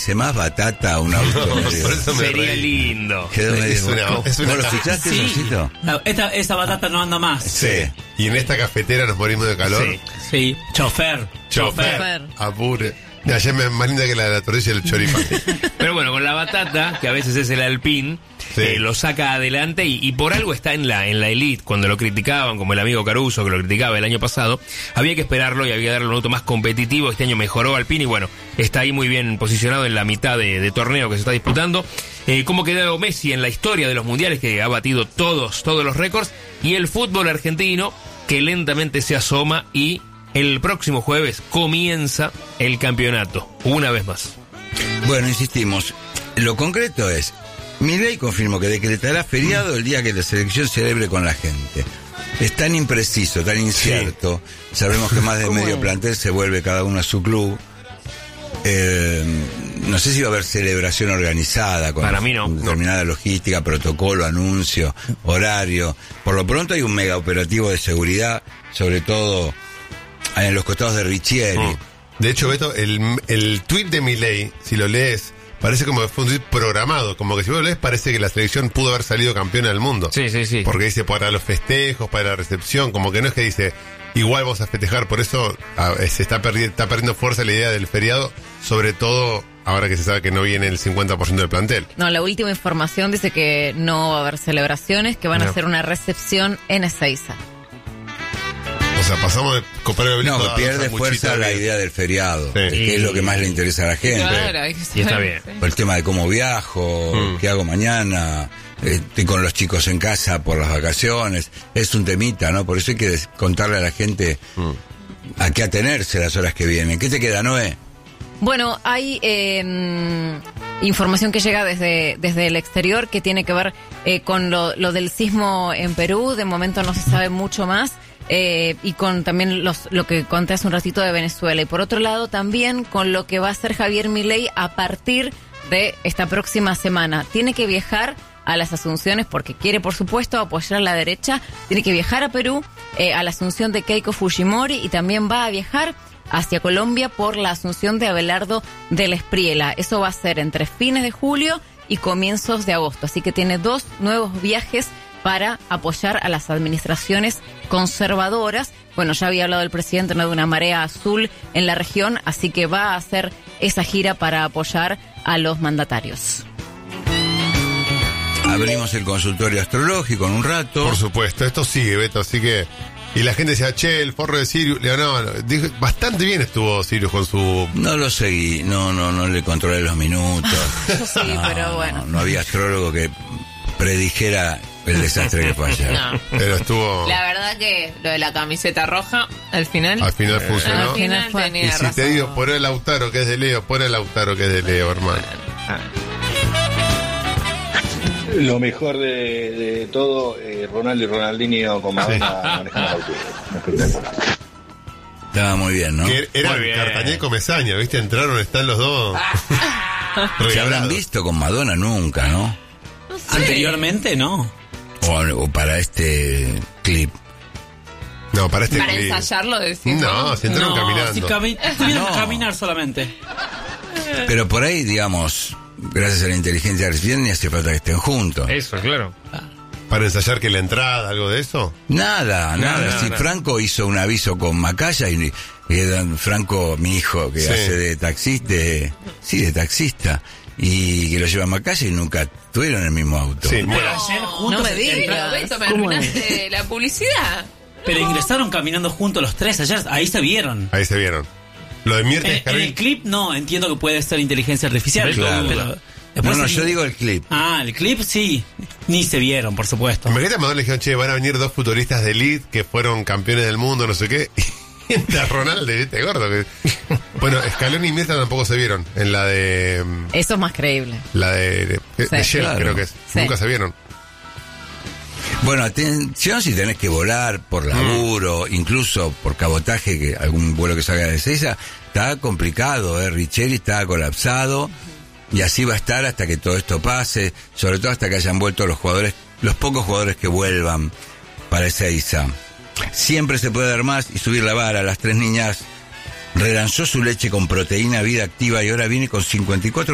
dice más batata a un auto. Sería lindo. Quedó medio. Es una ¿Vos lo escuchaste, Sí. Rosito? No, esa batata no anda más. Sí. Y en esta cafetera nos morimos de calor. Sí. Sí. Chofer. Apure. Mira, ya es más linda que la de la tortilla y el choripán. Pero bueno, con la batata, que a veces es el Alpine, Sí. lo saca adelante y por algo está en la elite. Cuando lo criticaban, como el amigo Caruso que lo criticaba el año pasado, había que esperarlo y había que darle un auto más competitivo. Este año mejoró Alpine y bueno, está ahí muy bien posicionado en la mitad de torneo que se está disputando. Cómo quedó Messi en la historia de los mundiales, que ha batido todos los récords, y el fútbol argentino que lentamente se asoma y el próximo jueves comienza el campeonato, una vez más. Bueno, insistimos. Lo concreto es, Milei confirmó que decretará feriado el día que la selección celebre con la gente. Es tan impreciso, tan incierto. Sabemos que más de medio plantel se vuelve cada uno a su club. No sé si va a haber celebración organizada con Para mí no. determinada logística, protocolo, anuncio, horario. Por lo pronto hay un mega operativo de seguridad, sobre todo en los costados de Richieri. De hecho, Beto, el tuit de Milei, si lo lees, parece como que fue un tuit programado. Como que si vos lo lees, parece que la selección pudo haber salido campeona del mundo. Sí. Porque dice para los festejos, para la recepción. Como que no es que dice, igual vamos a festejar. Por eso se está perdiendo fuerza la idea del feriado. Sobre todo ahora que se sabe que no viene el 50% del plantel. No, la última información dice que no va a haber celebraciones, que van a No. hacer una recepción en Ezeiza. O sea, pasamos de comprar el obelisco No, a pierde sanguchito fuerza la de- idea del feriado, Sí. que es lo que más le interesa a la gente. Claro, hay que Y está saber. bien. Por el tema de cómo viajo, qué hago mañana, estoy con los chicos en casa por las vacaciones, es un temita, ¿no? Por eso hay que contarle a la gente a qué atenerse las horas que vienen. ¿Qué te queda, Noé? Bueno, hay información que llega desde el exterior que tiene que ver con lo del sismo en Perú. De momento no se sabe mucho más. Y con también lo que conté hace un ratito de Venezuela. Y por otro lado también con lo que va a hacer Javier Milei a partir de esta próxima semana. Tiene que viajar a las Asunciones porque quiere, por supuesto, apoyar a la derecha. Tiene que viajar a Perú, a la asunción de Keiko Fujimori, y también va a viajar hacia Colombia por la asunción de Abelardo del Espriella. Eso va a ser entre fines de julio y comienzos de agosto. Así que tiene 2 nuevos viajes para apoyar a las administraciones conservadoras. Bueno, ya había hablado el presidente, ¿no?, de una marea azul en la región, así que va a hacer esa gira para apoyar a los mandatarios. Abrimos el consultorio astrológico en un rato. Por supuesto, esto sigue, Beto, así que... Y la gente decía, che, el forro de Sirius, le ganaba. Bastante bien estuvo Sirius con su... No lo seguí, no le controlé los minutos. Sí, pero bueno. No había astrólogo que predijera el desastre que fue ayer. No. Pero estuvo... La verdad que lo de la camiseta roja, al final. Al final funcionó. Al final fue. tenía Y si razón. te digo, pon el Lautaro que es de Leo, pon el Lautaro que es de Leo, hermano. Lo mejor de todo, Ronaldo y Ronaldinho con Madonna manejando el auto. Espectacular. Estaba muy bien, ¿no? Que era Muy bien. Cartañé Comesaña, ¿viste? Entraron, están los dos. Se habrán regalados. visto con Madonna nunca, ¿no? Anteriormente, no. O para este clip. No, para este Para clip. ensayarlo, decimos. No, se entraron caminando. Si estuvieron No. a caminar solamente. Pero por ahí, digamos, gracias a la inteligencia artificial ni hace falta que estén juntos. Eso, claro. Para ensayar que la entrada, algo de eso. Nada. Nada, Si nada. Franco hizo un aviso con Macaya y Franco, mi hijo, que Sí. hace de taxista, y que lo lleva a Macaya y nunca estuvieron en el mismo auto. Sí, bueno. Ayer No juntos. me digas. Pero Beto, me ¿Cómo arruinaste la publicidad. Pero ingresaron caminando juntos los tres ayer. Ahí se vieron. Ahí se vieron. Lo de Mirta En Escarbil. el clip no, entiendo que puede ser inteligencia artificial. Claro. Pero después No, yo digo el clip. Ah, el clip sí. Ni se vieron, por supuesto. Imagínate a Madonna le dijeron, che, van a venir 2 futuristas de elite que fueron campeones del mundo, no sé qué. Y entra Ronaldo, este gordo. Bueno, Scaloni y Mirta tampoco se vieron. En la de... Eso es más creíble. La de Shell, claro. creo que es. Sí. Nunca se vieron. Bueno, atención si tenés que volar por laburo, incluso por cabotaje, que algún vuelo que salga de Ezeiza, está complicado, Richelli está colapsado, y así va a estar hasta que todo esto pase, sobre todo hasta que hayan vuelto los pocos jugadores que vuelvan para Ezeiza. Siempre se puede dar más y subir la vara. Las 3 niñas relanzó su leche con proteína Vida Activa y ahora viene con 54